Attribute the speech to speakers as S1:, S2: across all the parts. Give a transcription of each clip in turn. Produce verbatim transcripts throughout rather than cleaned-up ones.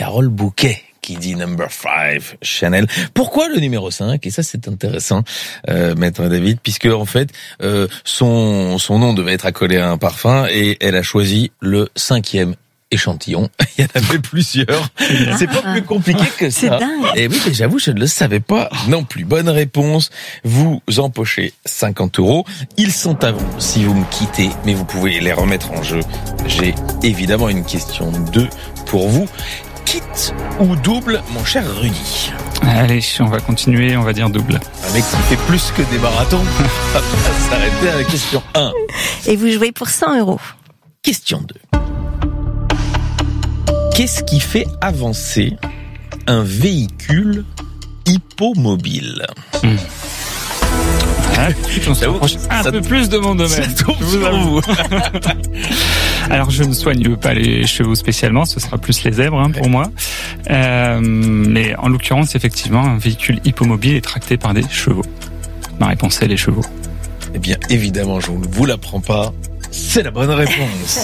S1: Carole Bouquet qui dit number five, Chanel. Pourquoi le numéro cinq? Et ça, c'est intéressant, euh, Maître David, puisque en fait, euh, son son nom devait être accolé à un parfum et elle a choisi le cinquième échantillon. Il y en avait plusieurs. Ah, c'est pas plus compliqué que ça.
S2: C'est dingue.
S1: Et oui, mais j'avoue, je ne le savais pas non plus. Bonne réponse. Vous empochez cinquante euros. Ils sont à vous si vous me quittez, mais vous pouvez les remettre en jeu. J'ai évidemment une question deux pour vous. Kit ou double, mon cher Rudy?
S3: Allez, on va continuer, on va dire double.
S1: Un mec qui fait plus que des marathons, on va pas s'arrêter à la question un.
S2: Et vous jouez pour cent euros.
S1: Question deux. Qu'est-ce qui fait avancer un véhicule hippomobile?
S3: mmh. Ah, on se rapproche un ça, peu plus de mon domaine.
S1: Ça tombe sur vous.
S3: Alors, je ne soigne pas les chevaux spécialement, ce sera plus les zèbres hein, pour moi. Euh, mais en l'occurrence, effectivement, un véhicule hippomobile est tracté par des chevaux. Ma réponse est les chevaux.
S1: Eh bien, évidemment, je ne vous l'apprends pas. C'est la bonne réponse.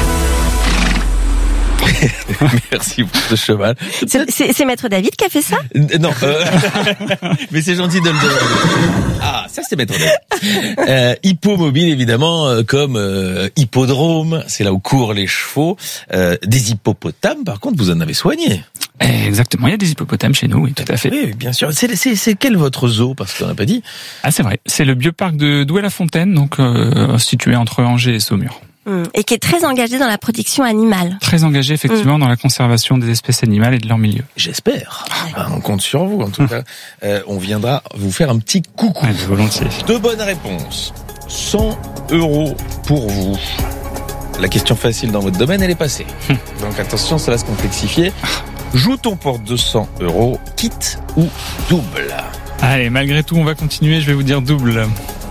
S1: Merci pour ce cheval.
S2: C'est, c'est, c'est Maître David qui a fait ça?
S1: Non, euh, mais c'est gentil de le demander. Ah, ça c'est Maître David. Euh, hippomobile, évidemment, euh, comme euh, hippodrome, c'est là où courent les chevaux. Euh, des hippopotames, par contre, vous en avez soigné.
S3: Exactement, il y a des hippopotames chez nous, oui, tout à fait.
S1: Oui, bien sûr. C'est, c'est, c'est quel votre zoo, parce qu'on n'a pas dit?
S3: Ah, c'est vrai. C'est le bioparc de Douai-la-Fontaine, donc euh, situé entre Angers et Saumur.
S2: Et qui est très engagé dans la protection animale.
S3: Très engagé, effectivement, mmh. dans la conservation des espèces animales et de leur milieu.
S1: J'espère. Ah, on compte sur vous, en tout cas. Euh, on viendra vous faire un petit coucou.
S3: Allez, volontiers.
S1: Deux bonnes réponses. cent euros pour vous. La question facile dans votre domaine, elle est passée. Donc attention, ça va se complexifier. Joue-t-on pour deux cents euros, kit ou double?
S3: Allez, malgré tout, on va continuer, je vais vous dire double.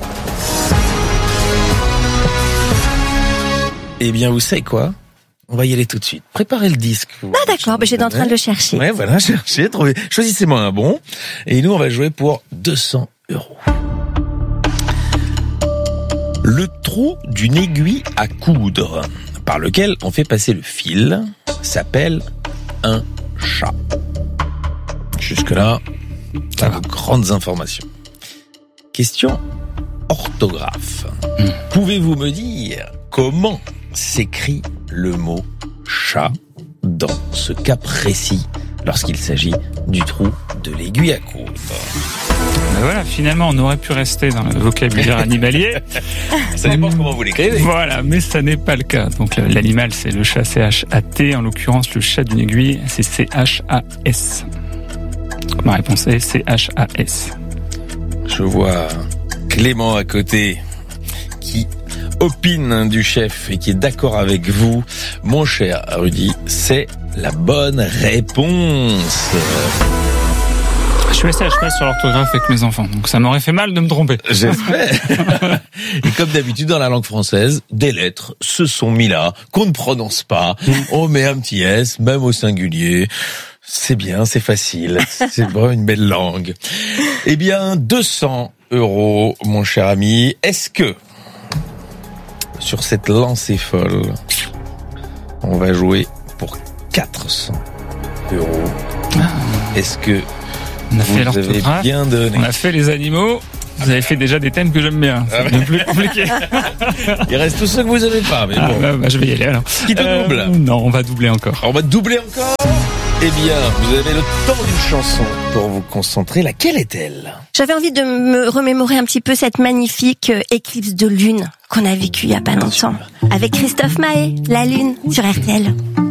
S1: Eh bien, vous savez quoi? On va y aller tout de suite. Préparez le disque.
S2: Ah d'accord, ben j'étais en train de le chercher.
S1: Ouais, voilà, cherchez, trouvez. Choisissez-moi un bon. Et nous, on va jouer pour deux cents euros. Le trou d'une aiguille à coudre, par lequel on fait passer le fil, s'appelle un chat. Jusque-là, pas de grandes informations. Question orthographe. Mmh. Pouvez-vous me dire comment s'écrit le mot chat dans ce cas précis lorsqu'il s'agit du trou de l'aiguille à coudre?
S3: Ben voilà, finalement, on aurait pu rester dans le vocabulaire animalier.
S1: Ça dépend comment vous l'écrivez.
S3: Voilà, mais ça n'est pas le cas. Donc l'animal, c'est le chat, C H A T. En l'occurrence, le chat d'une aiguille, c'est C H A S. Ma réponse est C H A S.
S1: Je vois Clément à côté qui opine du chef et qui est d'accord avec vous. Mon cher Rudy, c'est la bonne réponse.
S3: Je suis assez à cheval sur l'orthographe avec mes enfants, donc ça m'aurait fait mal de me tromper.
S1: J'espère. Et comme d'habitude dans la langue française, des lettres se sont mis là, qu'on ne prononce pas. On met un petit S, même au singulier. C'est bien, c'est facile. C'est vraiment une belle langue. Eh bien, deux cents euros, mon cher ami. Est-ce que, sur cette lancée folle, on va jouer pour quatre cents euros? Est-ce que
S3: on a
S1: vous
S3: fait
S1: avez
S3: l'orthographe,
S1: bien donné?
S3: On a fait les animaux. Vous avez fait déjà des thèmes que j'aime bien. C'est ah, bien plus compliqué.
S1: Il reste tous ceux que vous n'avez pas. Mais
S3: ah,
S1: bon.
S3: bah, bah, je vais y aller alors.
S1: Qui te euh, double?
S3: Non, on va doubler encore.
S1: On va doubler encore? Eh bien, vous avez le temps d'une chanson pour vous concentrer. Laquelle est-elle?
S2: J'avais envie de me remémorer un petit peu cette magnifique éclipse de lune qu'on a vécue il y a pas longtemps. Avec Christophe Maé, La Lune, sur R T L.